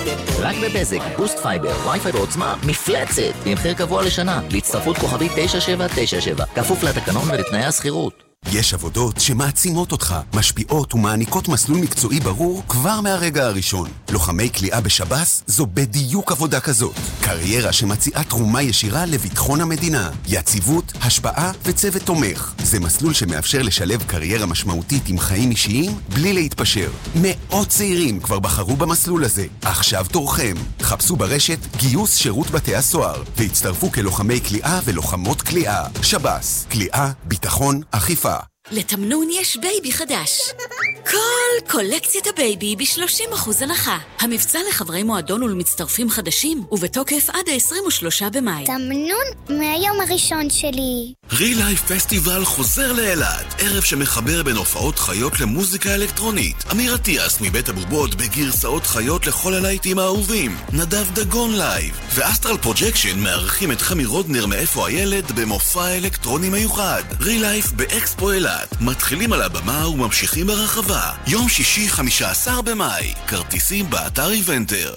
רק בבזק, בוסט פייבר, וי-פיי בעוצמה, מפלצת, במחיר קבוע לשנה, להצטרפות כוכבית 9797, כפוף לתקנון ולתנאי הסחירות. יש עבודות שמעצימות אותך, משפיעות ומעניקות מסלול מקצועי ברור כבר מהרגע הראשון. לוחמי כליאה בשב"ס זו בדיוק עבודה כזאת. קריירה שמציעה תרומה ישירה לביטחון המדינה, יציבות, השפעה וצוות תומך. זה מסלול שמאפשר לשלב קריירה משמעותית עם חיים אישיים בלי להתפשר. מאות צעירים כבר בחרו במסלול הזה. עכשיו תורכם. חפשו ברשת גיוס שירות בתי הסוהר והצטרפו כלוחמי כליאה ולוחמות כליאה. שב"ס, כליאה, ביטחון, אכיפה. לתמנון יש בייבי חדש. כל קולקציית הבייבי ב-30% הנחה. המבצע לחברי מועדון ולמצטרפים חדשים, ובתוקף עד ה-23 במאי. תמנון מהיום הראשון שלי. רילייף פסטיבל חוזר לאילת. ערב שמחבר בין הופעות חיות למוזיקה אלקטרונית. אמיר אטיאס מבית הבובות בגרסאות חיות לכל הלהיטים האהובים. נדב דגון לייב. ואסטרל פרוג'קשן מארחים את חמי רודנר מאיפה הילד במופע אלקטרוני מיוחד. רילייף באקספו אילת. מתחילים על הבמה וממשיכים ברחבה. יום שישי 15 במאי. כרטיסים באתר איבנטר.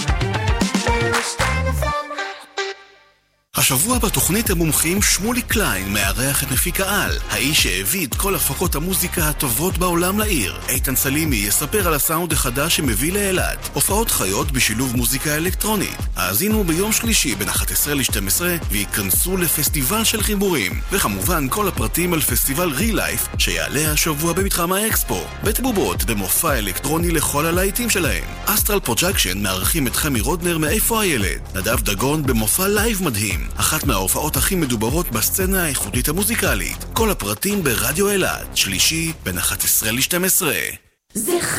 השבוע בתוכנית המומחים שמולי קליין מארח את מפיק העל, האיש שהביא את כל הפקות המוזיקה הטובות בעולם לעיר. איתן סלימי יספר על הסאונד החדש שמביא לאילת, הופעות חיות בשילוב מוזיקה אלקטרונית. האזינו ביום שלישי בין 11 ל-12 וייכנסו לפסטיבל של חיבורים, וכמובן כל הפרטים על פסטיבל רילייף שיעלה השבוע במתחם האקספו. בית בובות במופע אלקטרוני לכל הלהיטים שלהם. אסטרל פרוג'קשן מארחים את חמי רודנר מאיפה הילד. נדב דגון במופע לייב מדהים, אחת מההופעות הכי מדוברות בסצנה האיכותית המוזיקלית. כל הפרטים ברדיו אילת, שלישי בין 11 ל-12.